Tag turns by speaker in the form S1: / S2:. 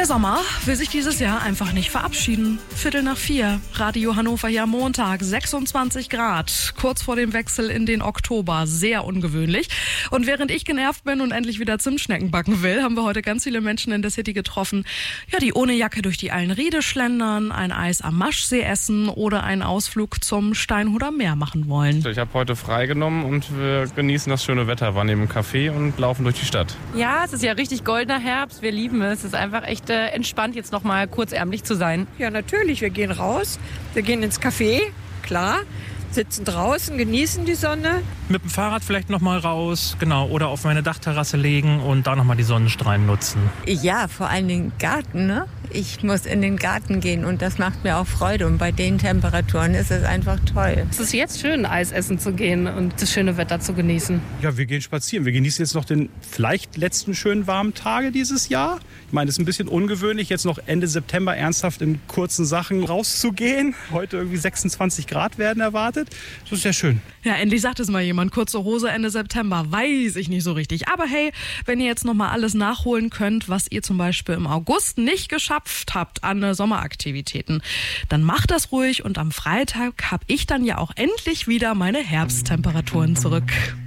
S1: Der Sommer will sich dieses Jahr einfach nicht verabschieden. 3:15, Radio Hannover hier am Montag, 26 Grad, kurz vor dem Wechsel in den Oktober, sehr ungewöhnlich. Und während ich genervt bin und endlich wieder Zimtschnecken backen will, haben wir heute ganz viele Menschen in der City getroffen, ja, die ohne Jacke durch die Eilenriede schlendern, ein Eis am Maschsee essen oder einen Ausflug zum Steinhuder Meer machen wollen.
S2: Ich habe heute freigenommen und wir genießen das schöne Wetter, waren eben im Café und laufen durch die Stadt.
S3: Ja, es ist ja richtig goldener Herbst, wir lieben es. Es ist einfach echt entspannt, jetzt noch mal kurzärmlich zu sein.
S4: Ja, natürlich, wir gehen raus, wir gehen ins Café, klar, sitzen draußen, genießen die Sonne.
S5: Mit dem Fahrrad vielleicht noch mal raus, genau, oder auf meine Dachterrasse legen und da noch mal die Sonnenstrahlen nutzen.
S6: Ja, vor allen Dingen Garten, ne? Ich muss in den Garten gehen und das macht mir auch Freude und bei den Temperaturen ist es einfach toll.
S3: Es ist jetzt schön, Eis essen zu gehen und das schöne Wetter zu genießen.
S7: Ja, wir gehen spazieren. Wir genießen jetzt noch den vielleicht letzten schönen warmen Tage dieses Jahr. Ich meine, es ist ein bisschen ungewöhnlich, jetzt noch Ende September ernsthaft in kurzen Sachen rauszugehen. Heute irgendwie 26 Grad werden erwartet. Das ist ja schön.
S1: Ja, endlich sagt es mal jemand, kurze Hose Ende September, weiß ich nicht so richtig. Aber hey, wenn ihr jetzt nochmal alles nachholen könnt, was ihr zum Beispiel im August nicht geschafft habt an Sommeraktivitäten, dann macht das ruhig und am Freitag habe ich dann ja auch endlich wieder meine Herbsttemperaturen zurück.